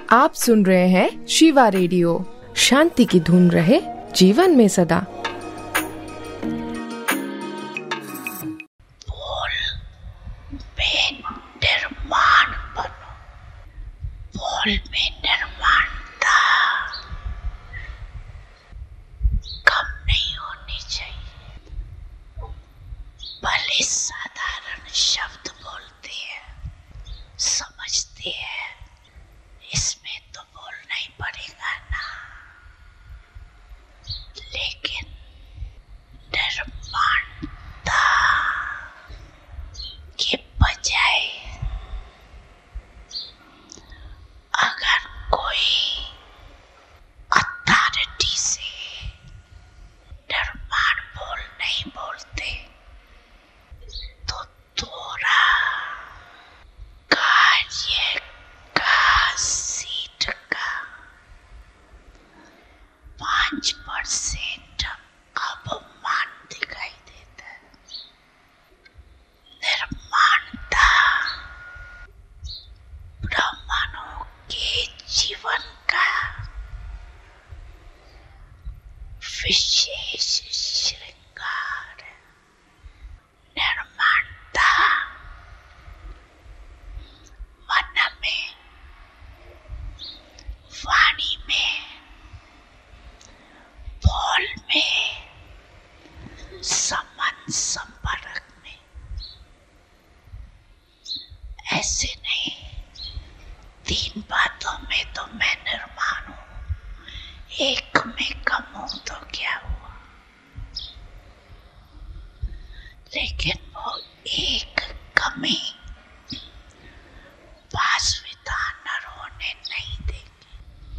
आप सुन रहे हैं शिवा रेडियो। शांति की धुन रहे जीवन में सदा। बोल में निर्माण बनो, बोल में निर्माणता कम नहीं होनी चाहिए। भले साधारण शब्द बोलते हैं, समझते हैं, इसमें तो बोलना ही पड़ेगा ना, लेकिन निर्माणता के बजाय अगर कोई अथॉरिटी से निर्माण बोल नहीं बोलते तो थोड़ा कार्य का सीट का 5% अपमान दिखाई देता है। निर्माणता ब्राह्मणों के जीवन का विशेष श्रृंगार है। निर्माणता मन में, वाणी में, बोल में, संबंध संपर्क में, ऐसे नहीं 3 बातों में तो मैं निर्माण हूँ, एक में कम हूँ तो क्या हुआ। लेकिन वो एक कमी पासविधान होने नहीं देगी।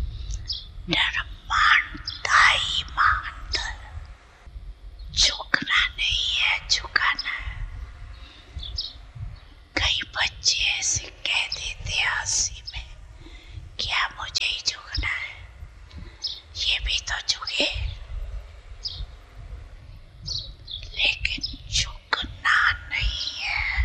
निर्माणता ईमानदार, झुकना नहीं है, झुकाना है। कई बच्चे ऐसे कह देते हंसी में, क्या मुझे ही झुकना है, ये भी तो झुके। लेकिन झुकना नहीं है,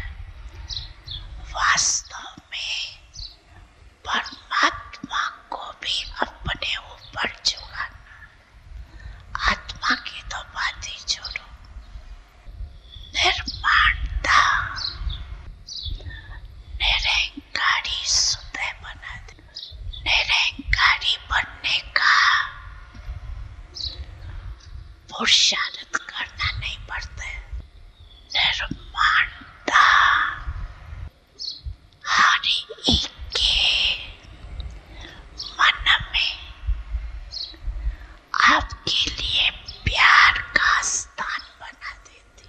वास्तव में परमात्मा को भी अपने ऊपर झुकाना। आत्मा की तो बात ही छोड़ो। निर्माणता निरंकारी सुदय बना दे। निरंकारी बनने का पुरुषार्थ करना नहीं पड़ता है। निर्माणता हर एक के मन में आपके लिए प्यार का स्थान बना देती।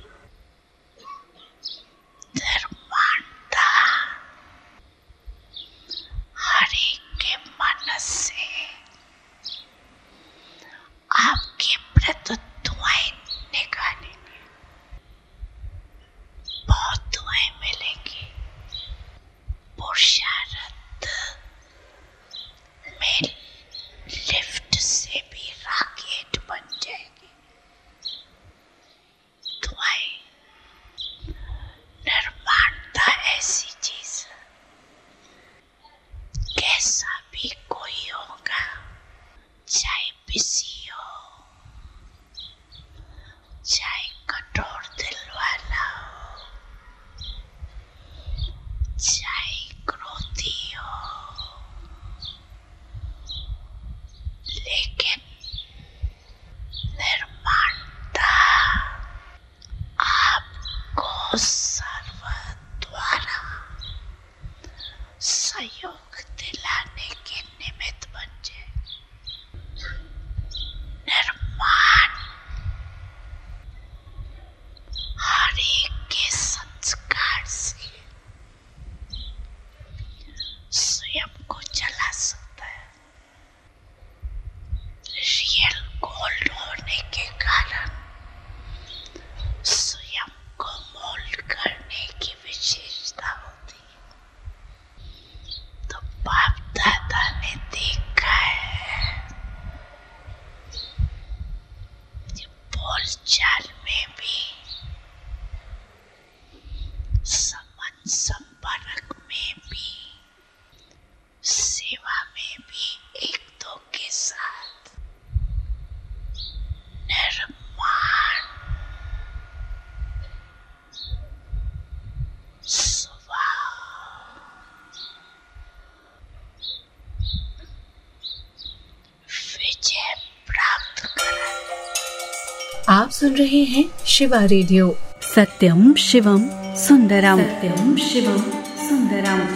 निर्माणता हर एक के मन से आपके प्रति दुआएं निकालेंगे। बहुत दुआएं मिलेंगी। पुरुषार्थ में लिफ्ट से भी रॉकेट बन जाएगी। दुआएं, निर्माणता ऐसी चीज है, कैसा भी कोई होगा, चाहे बिजी हो, चाहे कठोर दिल वाला हो, चाहे क्रोधी हो, लेकिन निर्माणता आपको सर्व द्वारा सहयोग दिलाने के निमित्त बन जाए। निर्माण हर एक के संस्कार से स्वयं को चला सकता है। रियल गोल्ड होने के कारण स्वयं को मोल्ड करने की विशेषता होती है। तो आप सुन रहे हैं शिवा रेडियो। सत्यम शिवम सुंदरम। सत्यम शिवम सुंदरम।